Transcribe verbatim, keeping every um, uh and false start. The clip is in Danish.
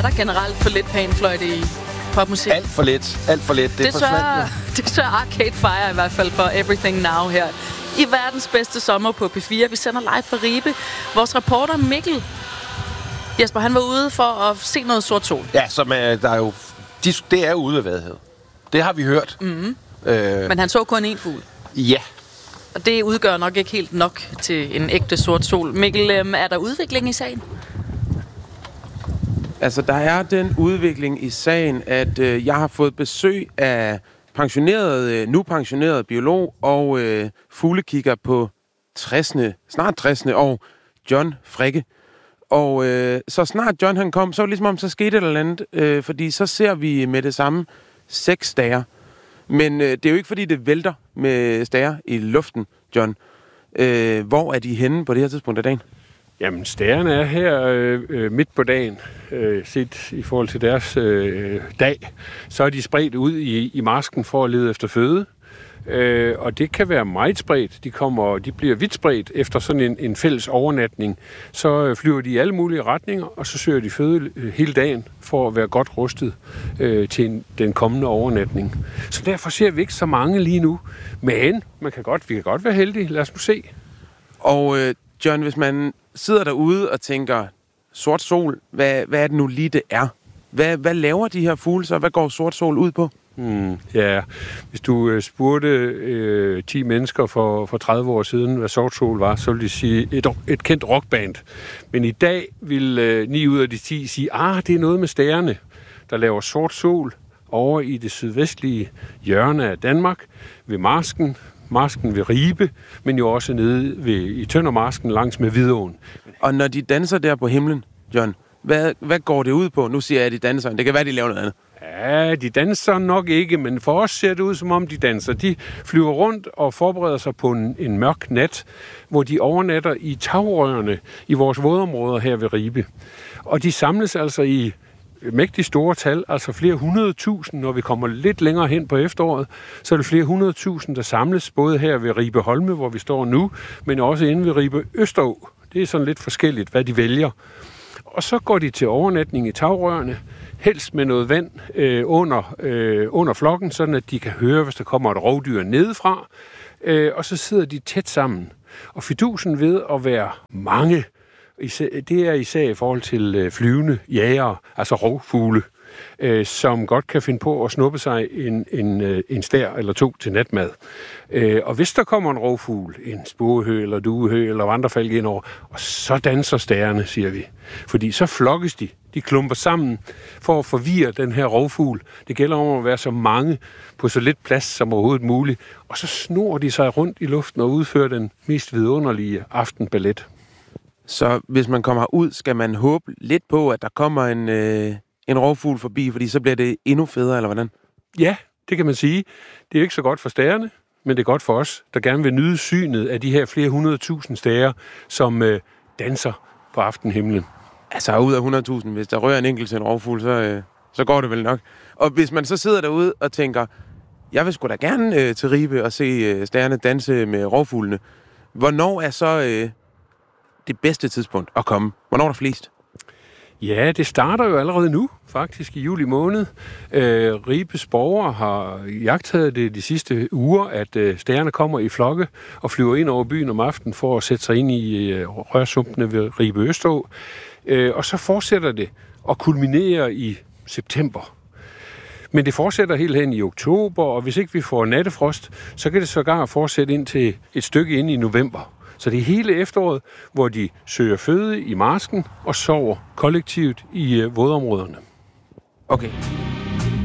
der generelt for lidt panfløjte i popmusik? Alt for lidt. Alt for lidt. Det, det sørger, det sørger Arcade Fire i hvert fald for Everything Now her. I verdens bedste sommer på P fire. Vi sender live fra Ribe. Vores reporter Mikkel Jesper, han var ude for at se noget sort sol. Ja, som er, der er jo, de, det er jo ude ved Vadehavet. Det har vi hørt. Mm-hmm. Øh, Men han så kun én fugl. Ja. Og det udgør nok ikke helt nok til en ægte sort sol. Mikkel, øh, er der udvikling i sagen? Altså, der er den udvikling i sagen, at øh, jeg har fået besøg af pensioneret, øh, nu pensioneret biolog og øh, fuglekigger på tressende, snart tressende år, John Frikke. Og øh, så snart John han kom, så var det ligesom om, så skete et eller andet, øh, fordi så ser vi med det samme seks stager. Men øh, det er jo ikke, fordi det vælter med stager i luften, John. Øh, hvor er de henne på det her tidspunkt af dagen? Jamen, stærene er her øh, midt på dagen, øh, set i forhold til deres øh, dag. Så er de spredt ud i, i marsken for at lede efter føde. Øh, og det kan være meget spredt. De, kommer, de bliver vidt spredt efter sådan en, en fælles overnatning. Så øh, flyver de i alle mulige retninger, og så søger de føde øh, hele dagen for at være godt rustet øh, til en, den kommende overnatning. Så derfor ser vi ikke så mange lige nu. Men man kan godt, vi kan godt være heldige. Lad os nu se. Og øh, John, hvis man sidder derude og tænker, sort sol, hvad, hvad er det nu lige, det er? Hvad, hvad laver de her fugle så? Hvad går sort sol ud på? Hmm, ja, hvis du øh, spurgte øh, ti mennesker for, for tredive år siden, hvad sort sol var, så ville de sige et, et kendt rockband. Men i dag vil øh, ni ud af de ti sige, ah, det er noget med stærene, der laver sort sol over i det sydvestlige hjørne af Danmark, ved marsken, marsken ved Ribe, men jo også nede ved, i Tøndermarsken langs med Vidåen. Og når de danser der på himlen, John, hvad, hvad går det ud på? Nu siger jeg, at de danser, det kan være, de laver noget andet. Ja, de danser nok ikke, men for os ser det ud, som om de danser. De flyver rundt og forbereder sig på en, en mørk nat, hvor de overnatter i tagrørene i vores vådområder her ved Ribe. Og de samles altså i mægtig store tal, altså flere hundrede tusind. Når vi kommer lidt længere hen på efteråret, så er det flere hundrede tusind, der samles, både her ved Ribe Holme, hvor vi står nu, men også inde ved Ribe Østerå. Det er sådan lidt forskelligt, hvad de vælger. Og så går de til overnatning i tagrørene, helst med noget vand øh, under, øh, under flokken, sådan at de kan høre, hvis der kommer et rovdyr nedefra. Øh, og så sidder de tæt sammen. Og fidusen ved at være mange, det er især i forhold til øh, flyvende jægere, altså rovfugle, øh, som godt kan finde på at snuppe sig en, en, øh, en stær eller to til natmad. Øh, og hvis der kommer en rovfugl, en spurvehø eller duehø eller vandrefalk indover, og så danser stærene, siger vi. Fordi så flokkes de. De klumper sammen for at forvirre den her rovfugl. Det gælder om at være så mange på så lidt plads som overhovedet muligt. Og så snor de sig rundt i luften og udfører den mest vidunderlige aftenballet. Så hvis man kommer ud, skal man håbe lidt på, at der kommer en, øh, en rovfugl forbi, fordi så bliver det endnu federe, eller hvordan? Ja, det kan man sige. Det er ikke så godt for stærene, men det er godt for os, der gerne vil nyde synet af de her flere hundrede tusind stærer, som øh, danser på aftenhimlen. Altså ud af hundrede tusind, hvis der rører en enkelt til en rovfugl, så, øh, så går det vel nok. Og hvis man så sidder derude og tænker, jeg vil sgu da gerne øh, til Ribe og se øh, stærene danse med rovfuglene. Hvornår er så øh, det bedste tidspunkt at komme? Hvornår er der flest? Ja, det starter jo allerede nu, faktisk i juli måned. Øh, Ribes borgere har jagtet det de sidste uger, at øh, stærene kommer i flokke og flyver ind over byen om aftenen for at sætte sig ind i øh, rørsumpene ved Ribe Østerå. Øh, og så fortsætter det og kulminerer i september. Men det fortsætter helt hen i oktober, og hvis ikke vi får nattefrost, så kan det sågar fortsætte ind til et stykke ind i november. Så det er hele efteråret, hvor de søger føde i marsken og sover kollektivt i øh, vådområderne. Okay.